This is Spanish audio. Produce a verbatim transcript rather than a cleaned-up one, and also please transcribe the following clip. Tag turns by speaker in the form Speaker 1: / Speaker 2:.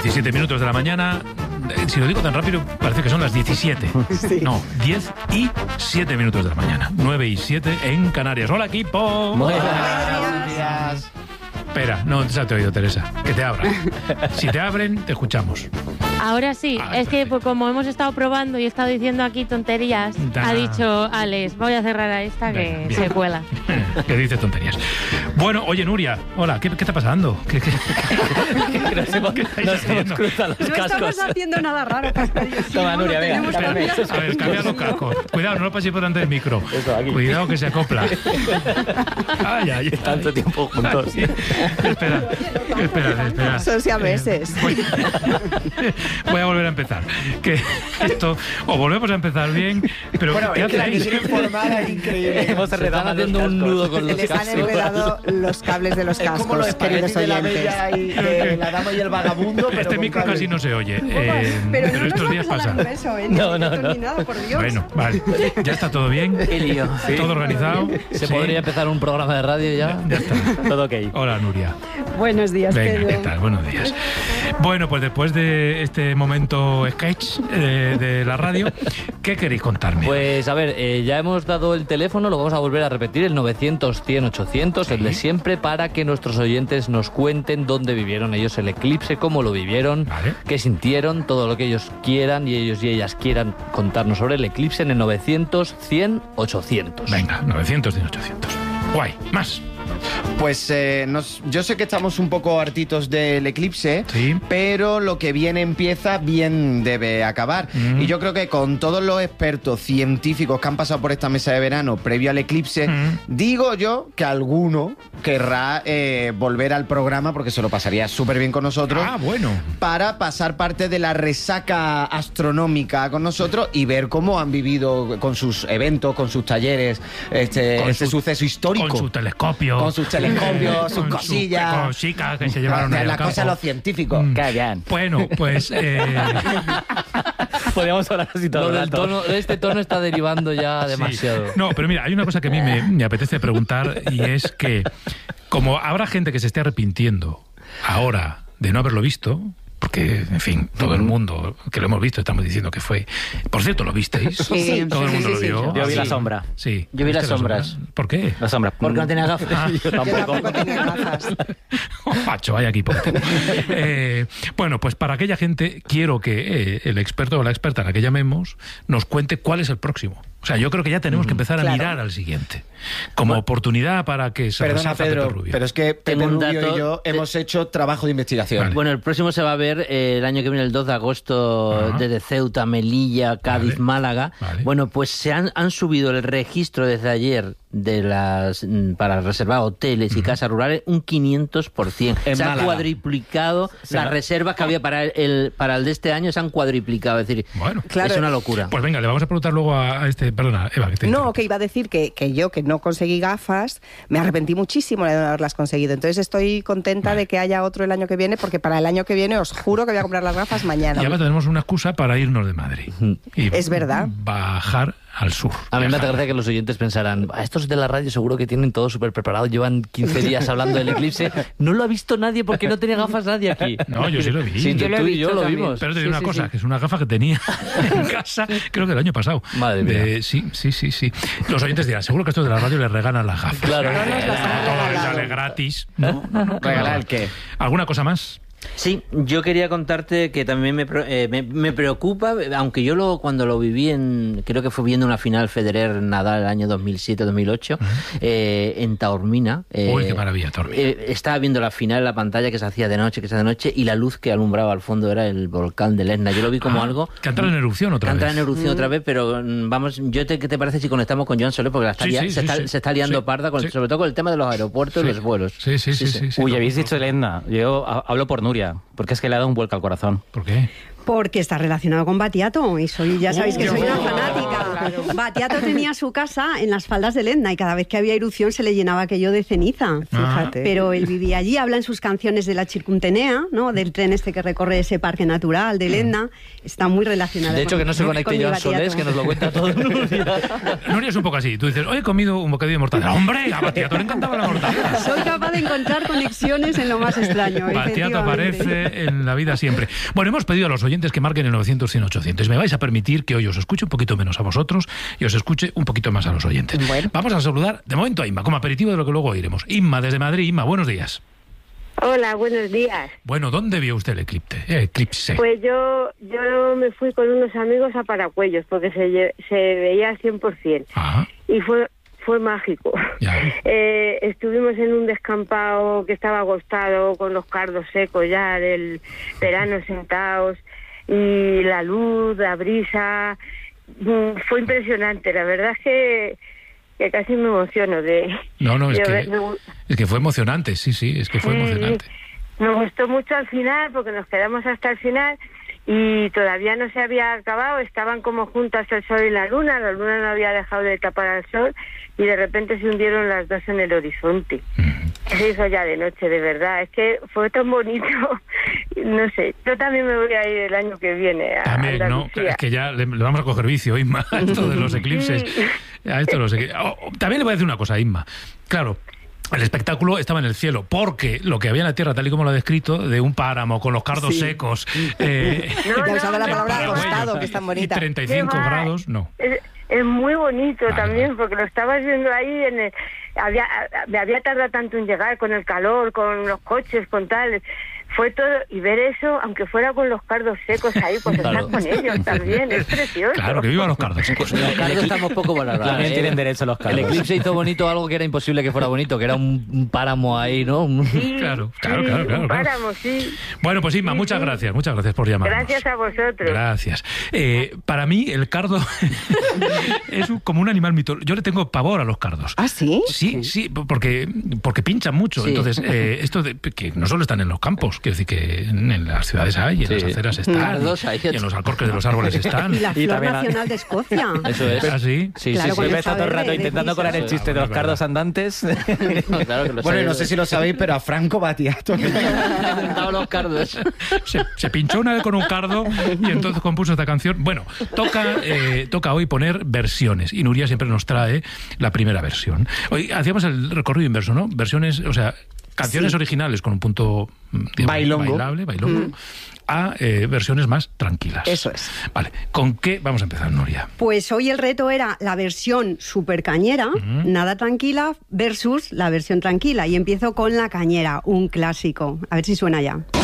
Speaker 1: diecisiete minutos de la mañana. Si lo digo tan rápido, parece que son las diecisiete. Sí. No, diez y siete minutos de la mañana. nueve y siete en Canarias. ¡Hola, equipo!
Speaker 2: Buenos días.
Speaker 1: Espera, no se te ha oído, Teresa. Que te abran. Si te abren, te escuchamos.
Speaker 3: Ahora sí, ah, es que pues, como hemos estado probando y he estado diciendo aquí tonterías, da. ha dicho Alex, voy a cerrar a esta que Bien. se cuela.
Speaker 1: Que dice tonterías. Bueno, oye, Nuria, hola, ¿qué, qué está pasando? ¿Qué, qué, qué,
Speaker 2: nos hemos, nos hemos cruzado los
Speaker 4: no
Speaker 2: cascos.
Speaker 4: No estamos haciendo nada raro, Cascarillo.
Speaker 2: Toma,
Speaker 4: no,
Speaker 2: Nuria, venga.
Speaker 1: A ver, cambia los cascos. Cuidado, no lo paséis por delante del micro.
Speaker 2: Eso, aquí.
Speaker 1: Cuidado que se acopla. Ay, ay,
Speaker 2: tanto tiempo juntos.
Speaker 1: Ay, espera, espera, espera.
Speaker 4: Son siameses.
Speaker 1: Voy, voy a volver a empezar. Que esto, o volvemos a empezar bien, pero
Speaker 5: bueno,
Speaker 1: ¿qué
Speaker 5: es que la
Speaker 1: hacéis?
Speaker 5: que tiene formada es increíble.
Speaker 2: Hemos estado haciendo un nudo con los
Speaker 4: Les han
Speaker 2: cascos.
Speaker 4: enredado los cables de los
Speaker 5: Es
Speaker 4: cascos,
Speaker 5: como los
Speaker 4: queridos
Speaker 5: espaguetis de la
Speaker 4: oyentes.
Speaker 5: bella y de la dama y el vagabundo, pero
Speaker 1: Este
Speaker 5: con
Speaker 1: micro
Speaker 5: cables.
Speaker 1: casi no se oye,
Speaker 4: Pero,
Speaker 1: eh,
Speaker 4: pero,
Speaker 1: pero
Speaker 4: no
Speaker 1: estos
Speaker 4: nos
Speaker 1: días
Speaker 4: vamos
Speaker 1: pasa.
Speaker 4: eso, ¿eh?
Speaker 2: No, no,
Speaker 4: no.
Speaker 2: no.
Speaker 4: Ni nada, por Dios.
Speaker 1: Bueno, vale. ¿Ya está todo bien?
Speaker 2: Qué lío. Sí.
Speaker 1: ¿Todo organizado?
Speaker 2: ¿Se
Speaker 1: Sí.
Speaker 2: podría empezar un programa de radio ya?
Speaker 1: Ya está.
Speaker 2: Todo ok.
Speaker 1: Hola, Nuria.
Speaker 4: Buenos días,
Speaker 1: Venga,
Speaker 4: Pedro.
Speaker 1: ¿qué tal? Buenos días. Bueno, pues después de este momento sketch eh, de la radio, ¿qué queréis contarme?
Speaker 2: Pues a ver, eh, ya hemos dado el teléfono, lo vamos a volver a repetir, el novecientos, cien, ochocientos,
Speaker 1: Sí.
Speaker 2: el de siempre, para que nuestros oyentes nos cuenten dónde vivieron ellos el eclipse, cómo lo vivieron,
Speaker 1: Vale.
Speaker 2: qué sintieron, todo lo que ellos quieran y ellos y ellas quieran contarnos sobre el eclipse en el novecientos, cien, ochocientos.
Speaker 1: Venga, novecientos, cien, ochocientos. Guay, más.
Speaker 5: Pues eh, nos, yo sé que estamos un poco hartitos del eclipse,
Speaker 1: Sí.
Speaker 5: pero lo que bien empieza, bien debe acabar.
Speaker 1: Mm.
Speaker 5: Y yo creo que con todos los expertos científicos que han pasado por esta mesa de verano previo al eclipse,
Speaker 1: Mm.
Speaker 5: digo yo que alguno querrá eh, volver al programa, porque se lo pasaría súper bien con nosotros,
Speaker 1: Ah, bueno.
Speaker 5: para pasar parte de la resaca astronómica con nosotros y ver cómo han vivido con sus eventos, con sus talleres, este,
Speaker 1: Con
Speaker 5: este
Speaker 1: su-
Speaker 5: suceso histórico.
Speaker 1: Con su telescopio.
Speaker 5: Con sus telescopios, sus
Speaker 1: con
Speaker 5: cosillas.
Speaker 1: Sus cositas que se llevaron ahí
Speaker 5: Las
Speaker 1: al campo.
Speaker 5: cosas de los científicos.
Speaker 1: Mm.
Speaker 2: Qué bien.
Speaker 1: Bueno, pues... Eh,
Speaker 2: Podríamos hablar así todo el rato. Este tono está derivando ya demasiado.
Speaker 1: sí. No, pero mira, hay una cosa que a mí me, me apetece preguntar y es que, como habrá gente que se esté arrepintiendo ahora de no haberlo visto... Porque, en fin, todo el mundo que lo hemos visto estamos diciendo que fue... Por cierto, ¿lo visteis?
Speaker 4: Sí,
Speaker 1: Todo el
Speaker 4: sí,
Speaker 1: mundo
Speaker 4: sí,
Speaker 1: lo
Speaker 4: sí,
Speaker 1: vio.
Speaker 4: sí.
Speaker 2: Yo vi
Speaker 1: Ah,
Speaker 2: la
Speaker 1: sí.
Speaker 2: sombra.
Speaker 1: Sí.
Speaker 2: Yo vi las
Speaker 1: ¿Viste
Speaker 2: sombras.
Speaker 1: ¿Por qué?
Speaker 2: La sombra. Porque no tenía gafas.
Speaker 1: Ah.
Speaker 2: Yo
Speaker 4: Yo
Speaker 2: tampoco.
Speaker 4: tampoco tenía gafas.
Speaker 1: Oh, macho, vaya aquí. eh, bueno, pues para aquella gente quiero que eh, el experto o la experta a la que llamemos nos cuente cuál es el próximo. O sea, yo creo que ya tenemos que empezar a
Speaker 4: Claro.
Speaker 1: mirar al siguiente. Como oportunidad para que se
Speaker 5: Perdona,
Speaker 1: resalza Pepe
Speaker 5: Pedro,
Speaker 1: Rubio.
Speaker 5: pero es que Pepe
Speaker 2: Tengo un
Speaker 5: Rubio
Speaker 2: dato
Speaker 5: y yo
Speaker 2: de-
Speaker 5: hemos hecho trabajo de investigación.
Speaker 1: Vale.
Speaker 2: Bueno, el próximo se va a ver eh, el año que viene, el dos de agosto,
Speaker 1: Ajá.
Speaker 2: desde Ceuta, Melilla, Cádiz,
Speaker 1: Vale.
Speaker 2: Málaga.
Speaker 1: Vale.
Speaker 2: Bueno, pues se han, han subido el registro desde ayer de las mm, para reservar hoteles y casas rurales un quinientos por ciento.
Speaker 5: En
Speaker 2: Se han
Speaker 5: Málaga.
Speaker 2: cuadriplicado las reservas que había para el para el de este año, se han cuadriplicado. Es decir,
Speaker 1: Bueno.
Speaker 4: Claro.
Speaker 2: es una locura.
Speaker 1: Pues venga, le vamos a preguntar luego a, a este... Perdona, Eva, que te
Speaker 4: No,
Speaker 1: interrumpo.
Speaker 4: que iba a decir que, que yo, que no conseguí gafas, me arrepentí muchísimo de no haberlas conseguido. Entonces estoy contenta
Speaker 1: Vale.
Speaker 4: de que haya otro el año que viene, porque para el año que viene os juro que voy a comprar las gafas mañana.
Speaker 1: Y ahora tenemos una excusa para irnos de Madrid. Y
Speaker 4: Es verdad.
Speaker 1: Bajar al sur.
Speaker 2: A mí me hace
Speaker 1: Viajar.
Speaker 2: gracia que los oyentes pensarán, "Ah, estos de la radio seguro que tienen todo súper preparado, llevan quince días hablando del eclipse. No lo ha visto nadie porque no tenía gafas nadie aquí.
Speaker 1: No, yo sí lo vi.
Speaker 2: Sí,
Speaker 1: Yo
Speaker 2: tú
Speaker 4: lo he
Speaker 2: y yo
Speaker 4: visto
Speaker 2: lo
Speaker 4: también.
Speaker 2: vimos.
Speaker 1: Pero te
Speaker 2: Sí,
Speaker 1: digo una
Speaker 2: sí,
Speaker 1: cosa,
Speaker 2: sí.
Speaker 1: que es una gafa que tenía en casa, creo que el año pasado.
Speaker 2: Madre mía.
Speaker 1: De- sí, sí, sí, sí. Los oyentes dirán, seguro que estos de la radio les regalan las gafas.
Speaker 2: Claro.
Speaker 4: No nos las han
Speaker 1: Todo les
Speaker 4: regalado.
Speaker 1: sale gratis. No, no, no.
Speaker 5: ¿Regalar el qué?
Speaker 1: ¿Alguna cosa más?
Speaker 2: Sí, yo quería contarte que también me, pro- eh, me, me preocupa, aunque yo lo cuando lo viví en, creo que fue viendo una final Federer-Nadal el año dos mil siete dos mil ocho, eh, en Taormina. eh,
Speaker 1: Uy, qué maravilla, Taormina.
Speaker 2: eh, estaba viendo la final en la pantalla que se hacía de noche, que se hacía de noche, y la luz que alumbraba al fondo era el volcán de Lesna. Yo lo vi como
Speaker 1: Ah,
Speaker 2: algo...
Speaker 1: que ha entrado en erupción otra
Speaker 2: que ha
Speaker 1: vez.
Speaker 2: entrado en erupción otra vez, pero mm, vamos, yo te, ¿qué te parece si conectamos con Joan Soler? Porque la está
Speaker 1: Sí,
Speaker 2: lia-
Speaker 1: sí,
Speaker 2: se,
Speaker 1: sí,
Speaker 2: está,
Speaker 1: sí.
Speaker 2: se está liando
Speaker 1: Sí,
Speaker 2: parda, con,
Speaker 1: sí.
Speaker 2: sobre todo con el tema de los aeropuertos
Speaker 1: Sí.
Speaker 2: y los vuelos.
Speaker 1: Sí, sí, sí, sí. sí,
Speaker 6: Uy,
Speaker 1: lo-
Speaker 6: habéis dicho Elena. Yo ha- hablo por Nuria, porque es que le ha dado un vuelco al corazón.
Speaker 1: ¿Por qué?
Speaker 4: Porque está relacionado con Batiato y soy, ya sabéis que soy una fanática.
Speaker 7: Claro. Battiato tenía su casa en las faldas del Etna y cada vez que había erupción se le llenaba aquello de ceniza.
Speaker 4: Fíjate.
Speaker 7: Pero él vivía allí, habla en sus canciones de la Circuntenea, ¿no? Del tren este que recorre ese parque natural del Etna. Está muy relacionado.
Speaker 6: De hecho,
Speaker 7: con,
Speaker 6: que no se conecte Joan Solés, que nos lo cuenta todo.
Speaker 1: Nuria es un poco así. Tú dices, hoy he comido un bocadillo de mortadela. ¡Hombre! A Battiato le encantaba la mortadela.
Speaker 7: Soy capaz de encontrar conexiones en lo más extraño.
Speaker 1: Battiato aparece en la vida siempre. Bueno, hemos pedido a los oyentes que marquen el novecientos, cien, ochocientos. Me vais a permitir que hoy os escuche un poquito menos a vosotros y os escuche un poquito más a los oyentes.
Speaker 4: Bueno.
Speaker 1: Vamos a saludar de momento a Inma, como aperitivo de lo que luego oiremos. Inma, desde Madrid. Inma, buenos días.
Speaker 8: Hola, buenos días.
Speaker 1: Bueno, ¿dónde vio usted el eclipse? Eh, eclipse.
Speaker 8: Pues yo yo me fui con unos amigos a Paracuellos porque se, se veía al cien por ciento.
Speaker 1: Ajá.
Speaker 8: Y fue fue mágico.
Speaker 1: Ya.
Speaker 8: Eh, estuvimos en un descampado que estaba agostado con los cardos secos ya del verano sentados y la luz, la brisa. Fue impresionante. La verdad es que que casi me emociono de...
Speaker 1: No, no, es
Speaker 8: de
Speaker 1: que,
Speaker 8: ver, me,
Speaker 1: es que fue emocionante, sí, sí, es que fue
Speaker 8: sí,
Speaker 1: emocionante.
Speaker 8: Me gustó mucho al final porque nos quedamos hasta el final y todavía no se había acabado, estaban como juntas el sol y la luna, la luna no había dejado de tapar al sol y de repente se hundieron las dos en el horizonte. Mm. Se hizo ya de noche, de verdad, es que fue tan bonito, no sé, yo también me voy a ir el año que viene a
Speaker 1: También, ¿no?
Speaker 8: Andalucía.
Speaker 1: Es que ya le, le vamos a coger vicio, Inma, a esto de los eclipses.
Speaker 8: Sí.
Speaker 1: A esto de los eclipses. Oh, también le voy a decir una cosa, Inma. Claro, el espectáculo estaba en el cielo, porque lo que había en la tierra, tal y como lo ha descrito, de un páramo con los cardos
Speaker 4: Sí.
Speaker 1: secos, eh,
Speaker 8: No,
Speaker 4: Ya usaba la
Speaker 8: no,
Speaker 4: palabra
Speaker 8: no,
Speaker 4: acostado, que es tan
Speaker 1: y
Speaker 4: bonita.
Speaker 1: treinta y cinco
Speaker 8: Qué va.
Speaker 1: grados, no.
Speaker 8: Es, es muy bonito
Speaker 1: Vale,
Speaker 8: también,
Speaker 1: vale.
Speaker 8: porque lo estabas viendo ahí, en el, había, me había tardado tanto en llegar con el calor, con los coches, con tal... Fue todo, y ver eso, aunque fuera con los cardos secos ahí, pues
Speaker 6: Claro.
Speaker 8: estar con ellos también, es precioso.
Speaker 1: Claro, que vivan los cardos secos.
Speaker 2: Los cardos estamos poco valorados.
Speaker 6: También
Speaker 2: ¿eh?
Speaker 6: tienen derecho los
Speaker 2: El
Speaker 6: cardos.
Speaker 2: eclipse hizo bonito algo que era imposible que fuera bonito, que era un, un páramo ahí, ¿no? Un-
Speaker 8: Sí,
Speaker 1: Claro, claro,
Speaker 8: sí,
Speaker 1: claro, claro,
Speaker 8: un
Speaker 1: claro.
Speaker 8: páramo, sí.
Speaker 1: Bueno, pues Inma,
Speaker 8: Sí,
Speaker 1: muchas
Speaker 8: sí.
Speaker 1: gracias, muchas gracias por llamarnos.
Speaker 8: Gracias a vosotros.
Speaker 1: Gracias. Eh, para mí, el cardo es un- como un animal mitológico. Yo le tengo pavor a los cardos.
Speaker 4: ¿Ah, sí?
Speaker 1: Sí, sí, porque, porque pinchan mucho.
Speaker 2: Sí.
Speaker 1: Entonces, eh, esto de, que no solo están en los campos, quiero decir que en, en las ciudades hay, en
Speaker 2: Sí.
Speaker 1: las aceras están,
Speaker 2: Cardos hay.
Speaker 1: y en los alcorques de los árboles están.
Speaker 7: Y la
Speaker 6: Y
Speaker 7: flor
Speaker 6: también la-
Speaker 7: nacional de Escocia.
Speaker 2: Eso es.
Speaker 1: ¿Ah, sí?
Speaker 2: Sí,
Speaker 7: Claro,
Speaker 2: sí,
Speaker 7: cuando
Speaker 2: sí.
Speaker 6: Me
Speaker 7: está
Speaker 6: está todo el rato
Speaker 7: verde,
Speaker 6: intentando
Speaker 7: de
Speaker 6: colar el
Speaker 7: prisa.
Speaker 6: chiste de los
Speaker 1: Ah,
Speaker 6: cardos
Speaker 1: verdad.
Speaker 6: andantes.
Speaker 2: No, claro que lo
Speaker 5: Bueno,
Speaker 2: sé.
Speaker 5: no sé si lo sabéis, pero a Franco Battiato
Speaker 2: Le han sentado los cardos.
Speaker 1: Se, se pinchó una vez con un cardo y entonces compuso esta canción. Bueno, toca, eh, toca hoy poner versiones y Nuria siempre nos trae la primera versión. Hoy hacíamos el recorrido inverso, ¿no? Versiones, o sea, canciones
Speaker 4: Sí.
Speaker 1: originales con un punto digamos,
Speaker 5: Bailongo.
Speaker 1: bailable, bailongo, a eh, versiones más tranquilas.
Speaker 4: Eso es.
Speaker 1: Vale, ¿con qué vamos a empezar, Nuria?
Speaker 7: Pues hoy el reto era la versión super cañera, nada tranquila, versus la versión tranquila. Y empiezo con La Cañera, un clásico. A ver si suena ya.